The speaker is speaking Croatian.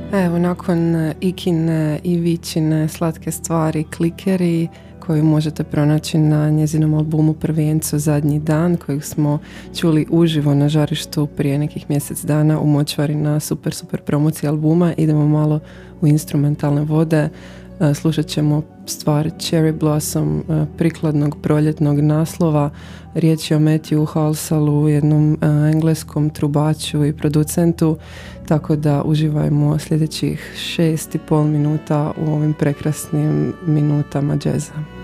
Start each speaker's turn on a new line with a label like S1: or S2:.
S1: Evo, nakon Ikine i Vićine Slatke stvari Klikeri, koju možete pronaći na njezinom albumu Prvencu Zadnji dan, kojeg smo čuli uživo na žarištu prije nekih mjesec dana u Močvari na super promociji albuma, idemo malo u instrumentalne vode. Slušat ćemo stvar Cherry Blossom, prikladnog proljetnog naslova. Riječ je o Matthew Halsalu, jednom engleskom trubaču i producentu, tako da uživajmo sljedećih 6,5 minuta u ovim prekrasnim minutama džeza.